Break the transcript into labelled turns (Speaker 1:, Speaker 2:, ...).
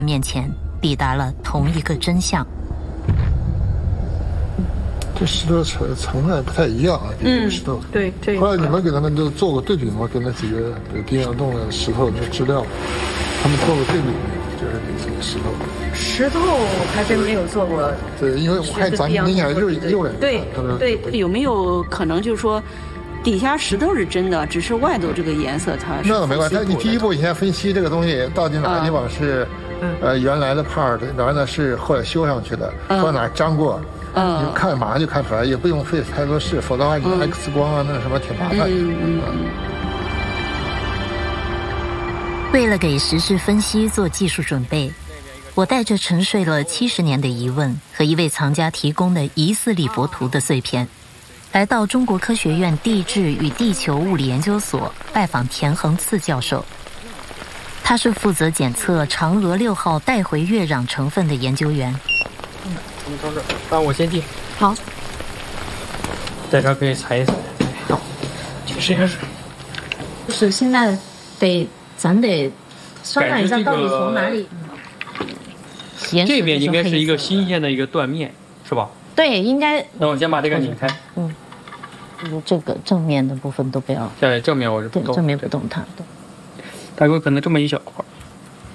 Speaker 1: 面前抵达了同一个真相。
Speaker 2: 这石头层还不太一样啊，这个石头。
Speaker 3: 对，这
Speaker 2: 后来你们给他们都做过对比吗？跟那几个丁香洞的石头的资料，他们做过对比吗？就是这几个石头。
Speaker 3: 石头还真没有做过。
Speaker 2: 对，因为我看咱听起来就是右脸。
Speaker 3: 对对，
Speaker 4: 有没有可能就是说？底下石头是真的，只是外头这个颜色它是。
Speaker 2: 那没关系，你第一步你先分析这个东西到底哪个地方是，原来的 part， 哪儿呢是后来修上去的，或者哪儿粘过，你看马上就看出来，也不用费太多事，否则的话你 X 光啊那什么挺麻烦。
Speaker 1: 为了给实质分析做技术准备，我带着沉睡了70年的疑问和一位藏家提供的疑似李伯图的碎片，来到中国科学院地质与地球物理研究所拜访田恒次教授。他是负责检测嫦娥6号带回月壤成分的研究员。
Speaker 5: 我们从这儿，让我先进。
Speaker 3: 好，
Speaker 5: 在这儿可以踩一踩。好，去实验室。
Speaker 3: 就是现在咱得商量一下到底从哪里。
Speaker 5: 这边应该是一个新鲜的一个断面，是吧？
Speaker 3: 对，应该。
Speaker 5: 那我先把这个拧开。
Speaker 3: 这个正面的部分都不要。
Speaker 5: 对，正面我是不动。
Speaker 3: 对，正面不动它。
Speaker 5: 它有可能这么一小块。